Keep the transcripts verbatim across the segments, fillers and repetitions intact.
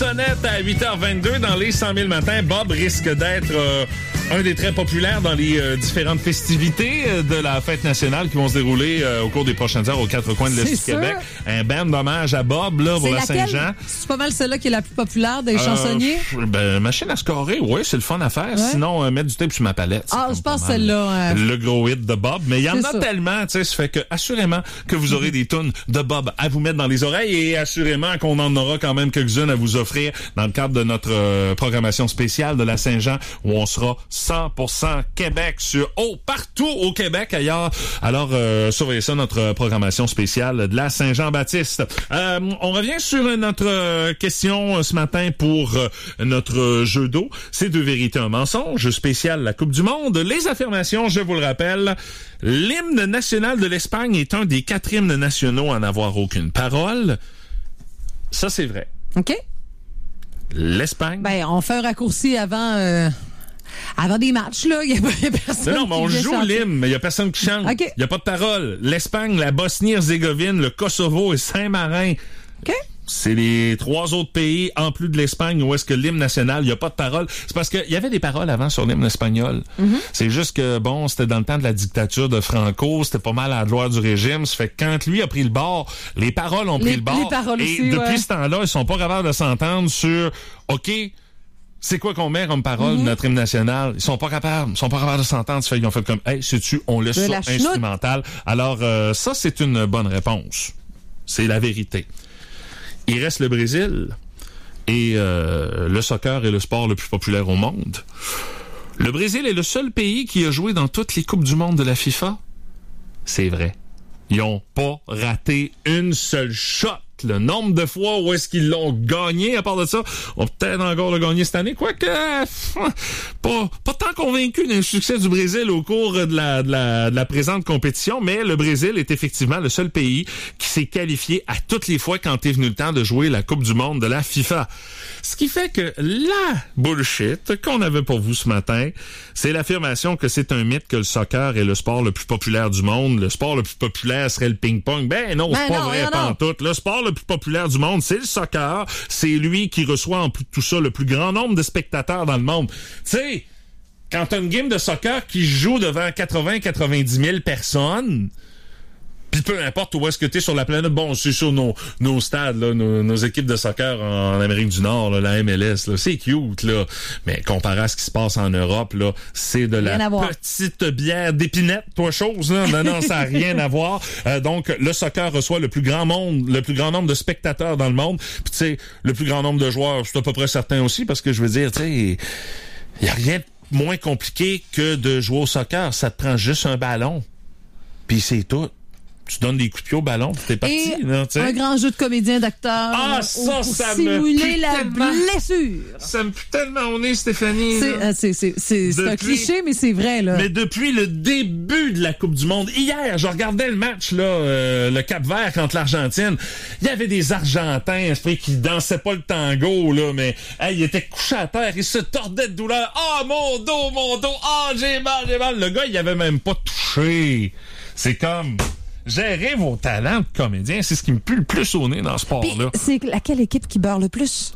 Sonnette à huit heures vingt-deux dans les cent mille matins. Bob risque d'être euh, un des très populaires dans les euh, différentes festivités euh, de la fête nationale qui vont se dérouler euh, au cours des prochaines heures aux quatre coins de l'Est du Québec. Un band d'hommage à Bob là, pour la Saint-Jean. C'est pas mal celle-là qui est la plus populaire des euh, chansonniers? Ben, machine à scorer, oui, c'est le fun à faire. Ouais. Sinon, euh, mettre du tape sur ma palette. Ah, je pense celle-là. Euh... Le gros hit de Bob. Mais il y en a ça. tellement, tu sais, ça fait que assurément que vous aurez des tunes de Bob à vous mettre dans les oreilles et assurément qu'on en aura quand même quelques-unes à vous offrir dans le cadre de notre euh, programmation spéciale de la Saint-Jean où on sera cent pour cent Québec sur oh partout au Québec ailleurs. Alors euh, surveillez ça, notre programmation spéciale de la Saint-Jean-Baptiste. Euh, on revient sur notre euh, question ce matin pour euh, notre jeu d'eau. C'est deux vérités, un mensonge spécial la Coupe du Monde. Les affirmations, je vous le rappelle, l'hymne national de l'Espagne est un des quatre hymnes nationaux à n'avoir aucune parole. Ça, c'est vrai. OK. L'Espagne. Ben, on fait un raccourci avant euh, avant des matchs, là. Il y a personne. Non, non, mais on joue chanter. l'hymne, mais il y a personne qui chante. Il okay. y a pas de parole. L'Espagne, la Bosnie-Herzégovine, le Kosovo et Saint-Marin. OK. C'est les trois autres pays, en plus de l'Espagne, où est-ce que l'hymne national, il n'y a pas de paroles. C'est parce qu'il y avait des paroles avant sur l'hymne espagnol. Mm-hmm. C'est juste que, bon, c'était dans le temps de la dictature de Franco, c'était pas mal à la gloire du régime. Ça fait que quand lui a pris le bord, les paroles ont pris les, le bord. Les paroles et aussi, depuis ouais. ce temps-là, ils sont pas capables de s'entendre sur, OK, c'est quoi qu'on met comme parole de mm-hmm. notre hymne national? Ils sont pas capables. Ils sont pas capables de s'entendre. Ça fait qu'ils ont fait comme, hey, sais-tu, on laisse ça instrumental. Alors, euh, ça, c'est une bonne réponse. C'est la vérité. Il reste le Brésil et euh, le soccer est le sport le plus populaire au monde. Le Brésil est le seul pays qui a joué dans toutes les Coupes du monde de la FIFA. C'est vrai. Ils n'ont pas raté une seule shot. Le nombre de fois où est-ce qu'ils l'ont gagné, à part de ça, on peut peut-être encore le gagner cette année, quoique pas, pas tant convaincu d'un succès du Brésil au cours de la, de, la, de la présente compétition, mais le Brésil est effectivement le seul pays qui s'est qualifié à toutes les fois quand est venu le temps de jouer la Coupe du monde de la FIFA. Ce qui fait que la bullshit qu'on avait pour vous ce matin, c'est l'affirmation que c'est un mythe que le soccer est le sport le plus populaire du monde. Le sport le plus populaire serait le ping-pong. Ben non, c'est ben pas non, vrai pantoute. Le sport le plus populaire du monde, c'est le soccer. C'est lui qui reçoit en plus de tout ça le plus grand nombre de spectateurs dans le monde. Tu sais, quand t'as une game de soccer qui joue devant quatre-vingts à quatre-vingt-dix mille personnes, puis peu importe où est-ce que t'es sur la planète, bon, c'est sur nos, nos stades, là, nos, nos équipes de soccer en Amérique du Nord, là, la M L S, là, c'est cute, là. Mais comparé à ce qui se passe en Europe, là, c'est de la petite bière d'épinette, toi, chose, là. Non, non, ça n'a rien à voir. Euh, donc, le soccer reçoit le plus grand monde, le plus grand nombre de spectateurs dans le monde. Puis, tu sais, le plus grand nombre de joueurs, c'est à peu près certain aussi, parce que je veux dire, tu sais, il y a rien de moins compliqué que de jouer au soccer. Ça te prend juste un ballon. Puis c'est tout. Tu donnes des coups de pied au ballon, t'es parti. Et là, un grand jeu de comédien, d'acteur. Ah, ça, pour ça simuler me la tellement, blessure. Ça me pue tellement au nez, Stéphanie. C'est, euh, c'est, c'est, c'est, c'est un cliché, mais c'est vrai, là. Mais depuis le début de la Coupe du monde, hier, je regardais le match, là, euh, le Cap-Vert contre l'Argentine. Il y avait des Argentins, qui dansaient pas le tango, là, mais, hey, ils étaient couchés à terre, ils se tordaient de douleur. Ah, oh, mon dos, mon dos, ah, oh, j'ai mal, j'ai mal. Le gars, il avait même pas touché. C'est comme... Gérez vos talents de comédien, c'est ce qui me pue le plus au nez dans ce sport-là. Puis, c'est laquelle équipe qui beurre le plus?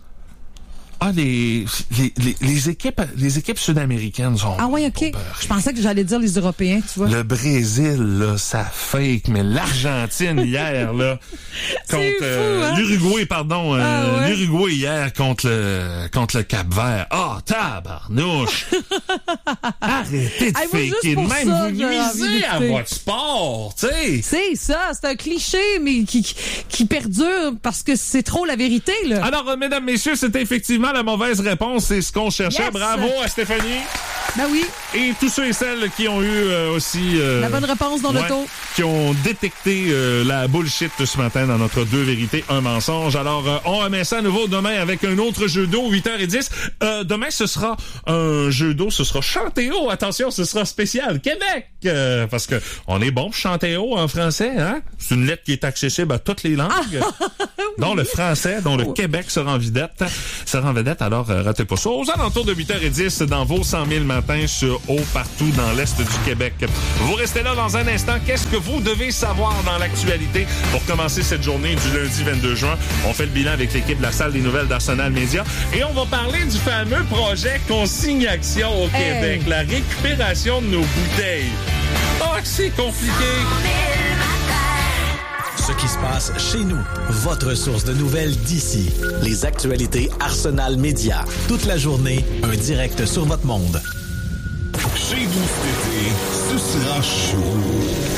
Ah, les, les, les, les équipes, les équipes sud-américaines sont. Ah ouais, ok. Je pensais que j'allais dire les Européens, tu vois. Le Brésil, là, ça fake, mais l'Argentine hier, là, contre, fou, euh, hein? l'Uruguay, pardon, ah, euh, ouais. l'Uruguay hier contre le, contre le Cap-Vert. Ah, oh, tabarnouche! Arrêtez de hey, faker, même ça, vous nuisez à votre sport, tu sais. C'est ça, c'est un cliché, mais qui, qui, qui perdure parce que c'est trop la vérité, là. Alors, euh, mesdames, messieurs, c'était effectivement la mauvaise réponse, c'est ce qu'on cherchait. Yes. Bravo à Stéphanie. Ben oui. Et tous ceux et celles qui ont eu euh, aussi... Euh, la bonne réponse dans ouais, le taux. Qui ont détecté euh, la bullshit ce matin dans notre deux vérités, un mensonge. Alors, euh, on remet ça à nouveau demain avec un autre jeu d'eau, huit heures dix. Euh, demain, ce sera un jeu d'eau, ce sera chantéo. Attention, ce sera spécial Québec. Euh, parce que on est bon pour chantéo en français, hein? C'est une lettre qui est accessible à toutes les langues. Ah, dont oui. Le français, dont le oh. Québec sera en vedette. Sera en vedette, alors euh, ratez pas ça. Aux alentours de huit heures dix dans vos cent mille matins. matin sur eau partout dans l'Est du Québec. Vous restez là dans un instant. Qu'est-ce que vous devez savoir dans l'actualité pour commencer cette journée du lundi vingt-deux juin? On fait le bilan avec l'équipe de la salle des nouvelles d'Arsenal Média et on va parler du fameux projet Consigne-Action au Québec, hey. La récupération de nos bouteilles. Oh, c'est compliqué! Ce qui se passe chez nous. Votre source de nouvelles d'ici. Les actualités Arsenal Média. Toute la journée, un direct sur votre monde. Chez vous cet été, ce sera chaud.